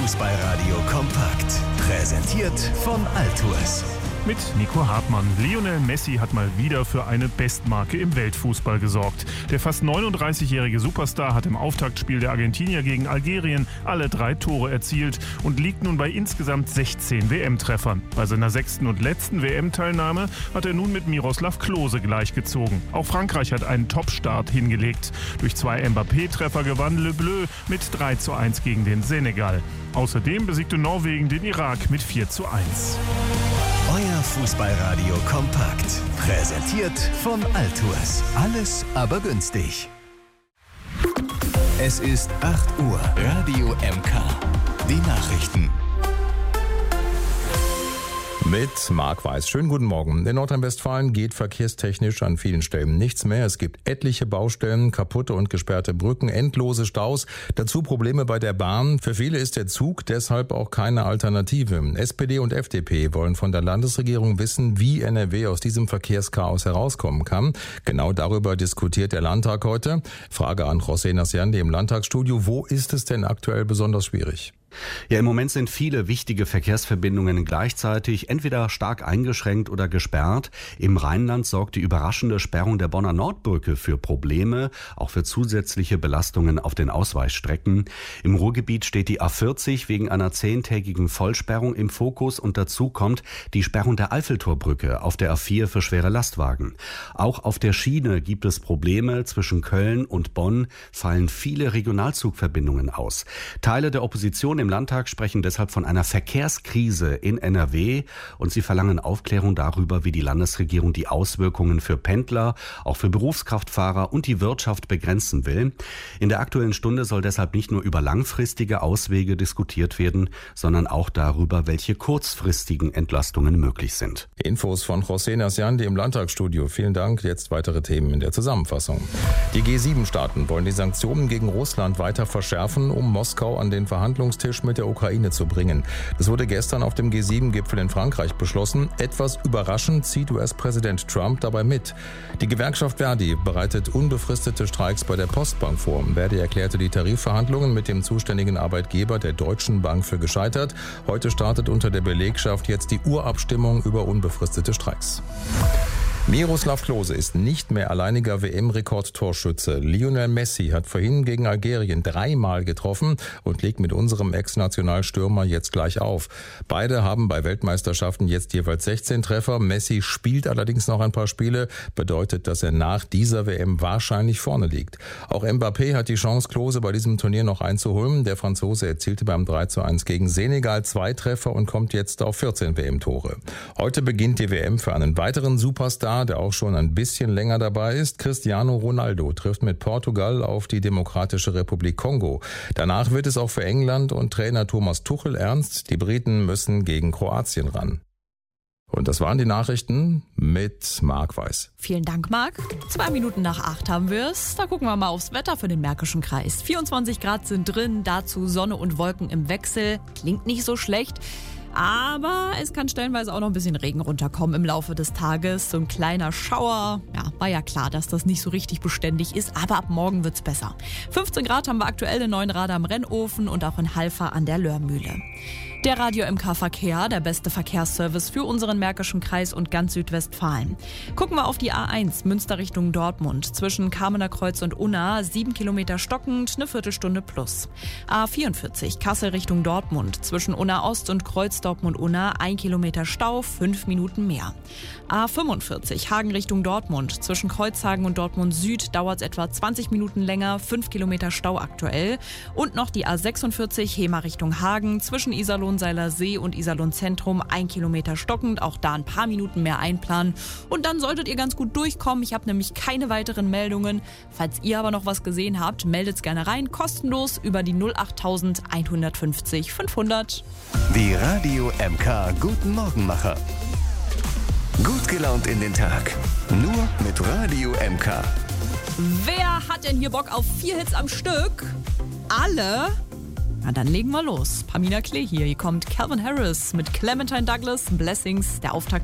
Fußballradio kompakt. Präsentiert von Altours. Mit Nico Hartmann. Lionel Messi hat mal wieder für eine Bestmarke im Weltfußball gesorgt. Der fast 39-jährige Superstar hat im Auftaktspiel der Argentinier gegen Algerien alle 3 Tore erzielt und liegt nun bei insgesamt 16 WM-Treffern. Bei seiner 6. und letzten WM-Teilnahme hat er nun mit Miroslav Klose gleichgezogen. Auch Frankreich hat einen Top-Start hingelegt. Durch 2 Mbappé-Treffer gewann Le Bleu mit 3:1 gegen den Senegal. Außerdem besiegte Norwegen den Irak mit 4:1. Euer Fußballradio kompakt. Präsentiert von Altours. Alles aber günstig. Es ist 8 Uhr. Radio MK. Die Nachrichten. Mit Marc Weiß. Schönen guten Morgen. In Nordrhein-Westfalen geht verkehrstechnisch an vielen Stellen nichts mehr. Es gibt etliche Baustellen, kaputte und gesperrte Brücken, endlose Staus. Dazu Probleme bei der Bahn. Für viele ist der Zug deshalb auch keine Alternative. SPD und FDP wollen von der Landesregierung wissen, wie NRW aus diesem Verkehrschaos herauskommen kann. Genau darüber diskutiert der Landtag heute. Frage an José Nasciandi im Landtagsstudio. Wo ist es denn aktuell besonders schwierig? Ja, im Moment sind viele wichtige Verkehrsverbindungen gleichzeitig entweder stark eingeschränkt oder gesperrt. Im Rheinland sorgt die überraschende Sperrung der Bonner Nordbrücke für Probleme, auch für zusätzliche Belastungen auf den Ausweichstrecken. Im Ruhrgebiet steht die A40 wegen einer 10-tägigen Vollsperrung im Fokus und dazu kommt die Sperrung der Eiffeltorbrücke auf der A4 für schwere Lastwagen. Auch auf der Schiene gibt es Probleme. Zwischen Köln und Bonn fallen viele Regionalzugverbindungen aus. Teile der Opposition im Landtag sprechen deshalb von einer Verkehrskrise in NRW und sie verlangen Aufklärung darüber, wie die Landesregierung die Auswirkungen für Pendler, auch für Berufskraftfahrer und die Wirtschaft begrenzen will. In der Aktuellen Stunde soll deshalb nicht nur über langfristige Auswege diskutiert werden, sondern auch darüber, welche kurzfristigen Entlastungen möglich sind. Infos von José Nasciandi im Landtagsstudio. Vielen Dank. Jetzt weitere Themen in der Zusammenfassung. Die G7-Staaten wollen die Sanktionen gegen Russland weiter verschärfen, um Moskau an den Verhandlungstisch mit der Ukraine zu bringen. Das wurde gestern auf dem G7-Gipfel in Frankreich beschlossen. Etwas überraschend zieht US-Präsident Trump dabei mit. Die Gewerkschaft Verdi bereitet unbefristete Streiks bei der Postbank vor. Verdi erklärte die Tarifverhandlungen mit dem zuständigen Arbeitgeber der Deutschen Bank für gescheitert. Heute startet unter der Belegschaft jetzt die Urabstimmung über unbefristete Streiks. Miroslav Klose ist nicht mehr alleiniger WM-Rekordtorschütze. Lionel Messi hat vorhin gegen Algerien 3-mal getroffen und legt mit unserem Ex-Nationalstürmer jetzt gleich auf. Beide haben bei Weltmeisterschaften jetzt jeweils 16 Treffer. Messi spielt allerdings noch ein paar Spiele, bedeutet, dass er nach dieser WM wahrscheinlich vorne liegt. Auch Mbappé hat die Chance, Klose bei diesem Turnier noch einzuholen. Der Franzose erzielte beim 3:1 gegen Senegal 2 Treffer und kommt jetzt auf 14 WM-Tore. Heute beginnt die WM für einen weiteren Superstar, der auch schon ein bisschen länger dabei ist. Cristiano Ronaldo trifft mit Portugal auf die Demokratische Republik Kongo. Danach wird es auch für England und Trainer Thomas Tuchel ernst. Die Briten müssen gegen Kroatien ran. Und das waren die Nachrichten mit Marc Weiß. Vielen Dank, Marc. 2 Minuten nach 8 haben wir es. Da gucken wir mal aufs Wetter für den Märkischen Kreis. 24 Grad sind drin, dazu Sonne und Wolken im Wechsel. Klingt nicht so schlecht. Aber es kann stellenweise auch noch ein bisschen Regen runterkommen im Laufe des Tages. So ein kleiner Schauer. Ja, war ja klar, dass das nicht so richtig beständig ist. Aber ab morgen wird's besser. 15 Grad haben wir aktuell in Neuenrade am Rennofen und auch in Halver an der Löhrmühle. Der Radio MK Verkehr, der beste Verkehrsservice für unseren Märkischen Kreis und ganz Südwestfalen. Gucken wir auf die A1 Münster Richtung Dortmund. Zwischen Kamener Kreuz und Unna 7 Kilometer stockend, eine Viertelstunde plus. A44 Kassel Richtung Dortmund. Zwischen Unna Ost und Kreuzdortmund-Unna 1 Kilometer Stau, 5 Minuten mehr. A45 Hagen Richtung Dortmund. Zwischen Kreuzhagen und Dortmund Süd dauert es etwa 20 Minuten länger, 5 Kilometer Stau aktuell. Und noch die A46 Hemer Richtung Hagen. Zwischen Iserlohn-Seiler See und Iserlohn-Zentrum 1 Kilometer stockend. Auch da ein paar Minuten mehr einplanen. Und dann solltet ihr ganz gut durchkommen. Ich habe nämlich keine weiteren Meldungen. Falls ihr aber noch was gesehen habt, meldet es gerne rein. Kostenlos über die 08000 150 500. Die Radio MK Guten Morgenmacher. Gut gelaunt in den Tag. Nur mit Radio MK. Wer hat denn hier Bock auf 4 Hits am Stück? Alle? Na, dann legen wir los. Pamina Klee hier. Hier kommt Calvin Harris mit Clementine Douglas, Blessings, der Auftakt